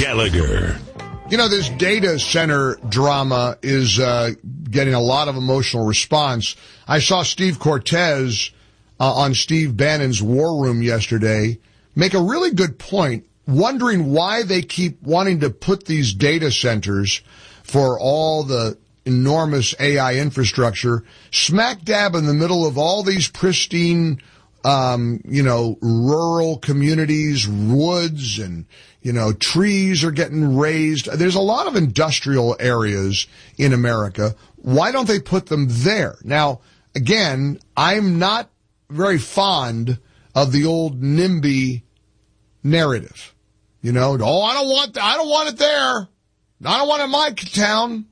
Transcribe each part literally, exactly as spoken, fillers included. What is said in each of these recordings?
Gallagher. You know, this data center drama is uh, getting a lot of emotional response. I saw Steve Cortez uh, on Steve Bannon's War Room yesterday make a really good point, wondering why they keep wanting to put these data centers for all the enormous A I infrastructure smack dab in the middle of all these pristine, um, you know, rural communities, woods, and, you know, trees are getting raised. There's a lot of industrial areas in America. Why don't they put them there? Now, again, I'm not very fond of the old NIMBY narrative. You know, oh, I don't want, I don't want it there. I don't want it in my town.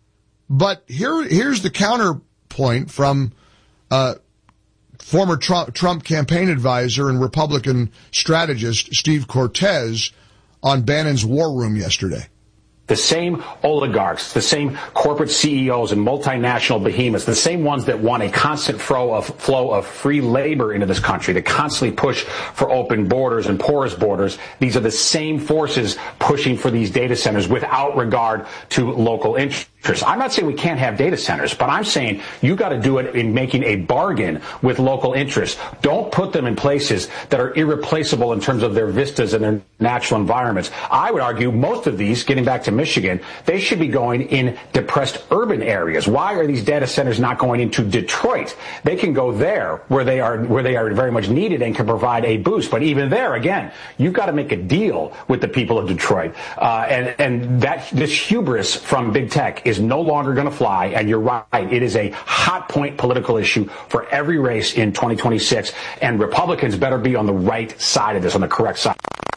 But here, here's the counterpoint from uh former Trump, Trump campaign advisor and Republican strategist Steve Cortez on Bannon's War Room yesterday. The same oligarchs, the same corporate C E Os and multinational behemoths, the same ones that want a constant flow of flow of free labor into this country, that constantly push for open borders and porous borders. These are the same forces pushing for these data centers without regard to local interests. I'm not saying we can't have data centers, but I'm saying you got to do it in making a bargain with local interests. Don't put them in places that are irreplaceable in terms of their vistas and their natural environments. I would argue most of these, getting back to Michigan, they should be going in depressed urban areas. Why are these data centers not going into Detroit? They can go there where they are where they are very much needed and can provide a boost. But even there, again, you've got to make a deal with the people of Detroit. Uh, and, and that this hubris from big tech is no longer going to fly. And you're right. It is a hot point political issue for every race in twenty twenty-six. And Republicans better be on the right side of this, on the correct side.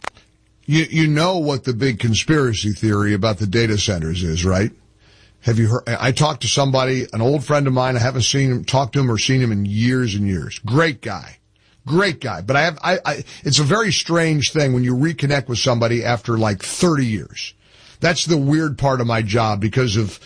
You, you know what the big conspiracy theory about the data centers is, right? Have you heard? I talked to somebody, an old friend of mine. I haven't seen him, talked to him or seen him in years and years. Great guy. Great guy. But I have, I, I, it's a very strange thing when you reconnect with somebody after like thirty years. That's the weird part of my job because of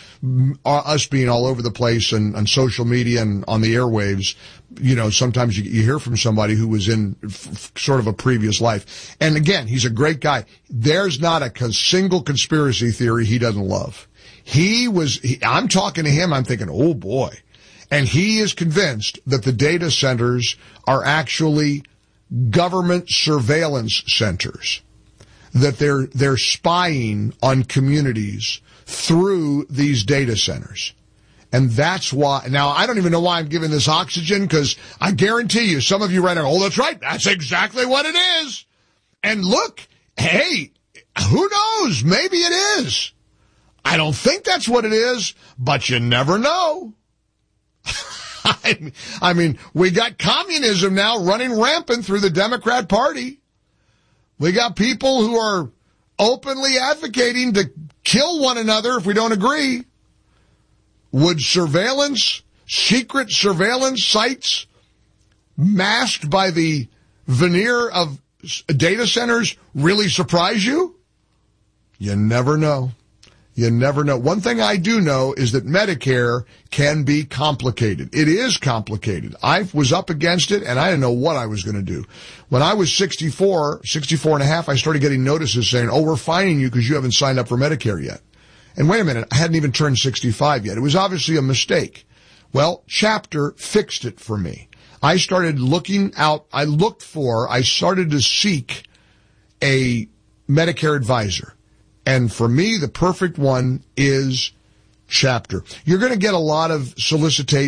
us being all over the place and on social media and on the airwaves. You know, sometimes you, you hear from somebody who was in f- sort of a previous life. And again, he's a great guy. There's not a co- single conspiracy theory he doesn't love. He was, he, I'm talking to him, I'm thinking, oh boy. And he is convinced that the data centers are actually government surveillance centers, that they're, they're spying on communities through these data centers. And that's why, now I don't even know why I'm giving this oxygen, because I guarantee you, some of you right now, oh, that's right, that's exactly what it is. And look, hey, who knows, maybe it is. I don't think that's what it is, but you never know. I mean, we got communism now running rampant through the Democrat Party. We got people who are openly advocating to kill one another if we don't agree. Would surveillance, secret surveillance sites masked by the veneer of data centers really surprise you? You never know. You never know. One thing I do know is that Medicare can be complicated. It is complicated. I was up against it, and I didn't know what I was going to do. When I was sixty-four, sixty-four and a half, I started getting notices saying, oh, we're fining you because you haven't signed up for Medicare yet. And wait a minute, I hadn't even turned sixty-five yet. It was obviously a mistake. Well, Chapter fixed it for me. I started looking out, I looked for, I started to seek a Medicare advisor. And for me, the perfect one is Chapter. You're going to get a lot of solicitation